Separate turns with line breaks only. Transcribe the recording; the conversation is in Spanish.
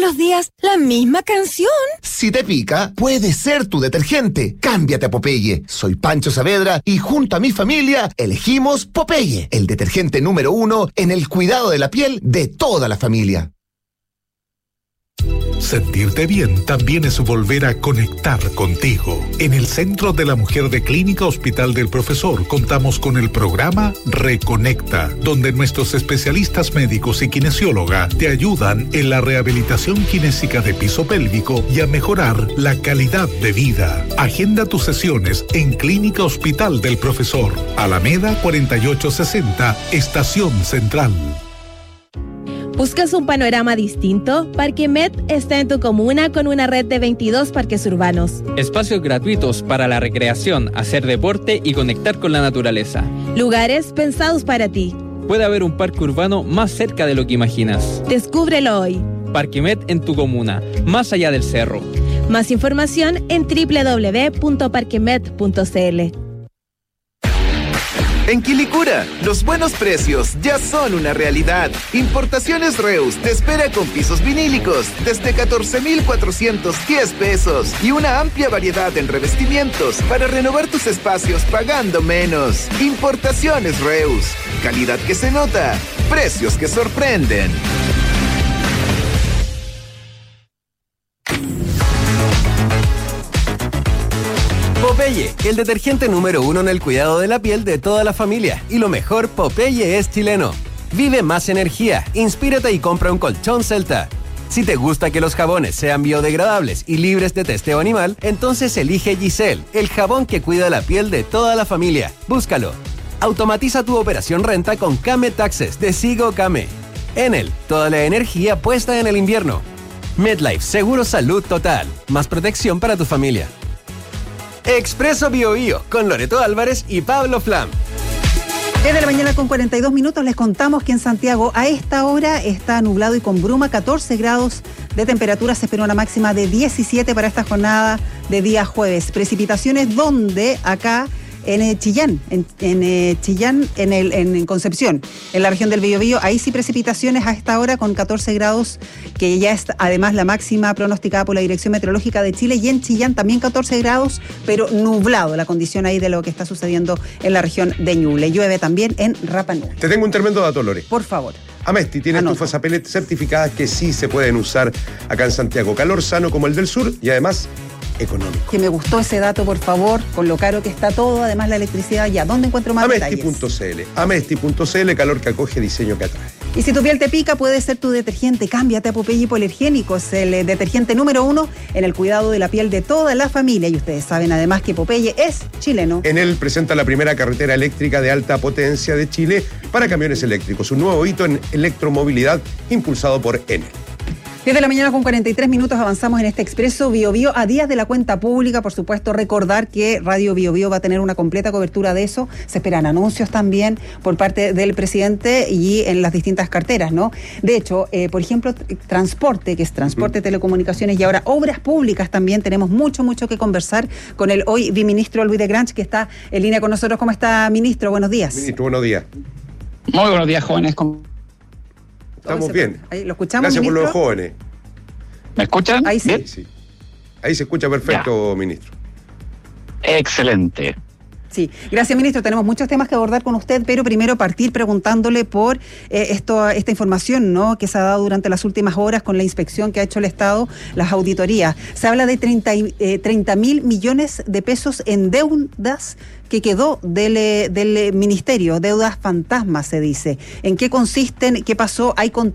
los días la misma canción.
Si te pica, puede ser tu detergente. Cámbiate a Popeye. Soy Pancho Saavedra y junto a mi familia elegimos Popeye, el detergente número 1 en el cuidado de la piel de toda la familia.
Sentirte bien también es volver a conectar contigo. En el Centro de la Mujer de Clínica Hospital del Profesor contamos con el programa Reconecta, donde nuestros especialistas médicos y kinesióloga te ayudan en la rehabilitación kinésica de piso pélvico y a mejorar la calidad de vida. Agenda tus sesiones en Clínica Hospital del Profesor, Alameda 4860, Estación Central.
¿Buscas un panorama distinto? Parque Met está en tu comuna con una red de 22 parques urbanos.
Espacios gratuitos para la recreación, hacer deporte y conectar con la naturaleza.
Lugares pensados para ti.
Puede haber un parque urbano más cerca de lo que imaginas.
Descúbrelo hoy.
Parque Met en tu comuna, más allá del cerro.
Más información en www.parquemet.cl.
En Quilicura, los buenos precios ya son una realidad. Importaciones Reus te espera con pisos vinílicos desde 14,410 pesos y una amplia variedad en revestimientos para renovar tus espacios pagando menos. Importaciones Reus, calidad que se nota, precios que sorprenden.
Popeye, el detergente número 1 en el cuidado de la piel de toda la familia. Y lo mejor, Popeye es chileno. Vive más energía, inspírate y compra un colchón Celta. Si te gusta que los jabones sean biodegradables y libres de testeo animal, entonces elige Giselle, el jabón que cuida la piel de toda la familia. Búscalo. Automatiza tu operación renta con Kame Taxes de Sigo Kame. Enel, toda la energía puesta en el invierno. MedLife, seguro salud total. Más protección para tu familia. Expreso Bio Bio, con Loreto Álvarez y Pablo Flam.
10 de la mañana con 42 minutos, les contamos que en Santiago a esta hora está nublado y con bruma, 14 grados de temperatura, se espera una máxima de 17 para esta jornada de día jueves. Precipitaciones donde acá en Chillán, en Concepción, en la región del Biobío, ahí sí precipitaciones a esta hora con 14 grados, que ya es además la máxima pronosticada por la Dirección Meteorológica de Chile, y en Chillán también 14 grados, pero nublado la condición ahí de lo que está sucediendo en la región de Ñuble. Llueve también en Rapa Nui.
Te tengo un tremendo dato, Lore.
Por favor.
Amesti tiene estufas a pellet certificadas que sí se pueden usar acá en Santiago. Calor sano como el del sur y además económico.
Que me gustó ese dato, por favor, con lo caro que está todo, además la electricidad ya. ¿Dónde encuentro más detalles?
Amesti.cl, calor que acoge, diseño que atrae.
Y si tu piel te pica, puede ser tu detergente. Cámbiate a Popeye Hipoalergénicos, el detergente número 1 en el cuidado de la piel de toda la familia. Y ustedes saben además que Popeye es chileno.
En él presenta la primera carretera eléctrica de alta potencia de Chile para camiones eléctricos. Un nuevo hito en electromovilidad impulsado por Enel.
10 de la mañana con 43 minutos, avanzamos en este Expreso Bio Bio a días de la cuenta pública. Por supuesto, recordar que Radio Bio Bio va a tener una completa cobertura de eso. Se esperan anuncios también por parte del presidente y en las distintas carteras, ¿no? De hecho, por ejemplo, transporte, que es transporte, telecomunicaciones y ahora obras públicas también. Tenemos mucho que conversar con el hoy viceministro Luis de Granch, que está en línea con nosotros. ¿Cómo está, ministro? Buenos días.
Ministro, buenos días.
Muy buenos días, jóvenes.
Estamos bien.
Ahí lo escuchamos.
Gracias,
ministro,
por los jóvenes.
¿Me escuchan?
Ahí sí.
Sí. Ahí se escucha perfecto, ya. Ministro.
Excelente.
Sí, gracias, ministro. Tenemos muchos temas que abordar con usted, pero primero partir preguntándole por esta información, ¿no?, que se ha dado durante las últimas horas con la inspección que ha hecho el Estado, las auditorías. Se habla de 30.000 millones de pesos en deudas que quedó del ministerio, deudas fantasmas, se dice. ¿En qué consisten? ¿Qué pasó? ¿Hay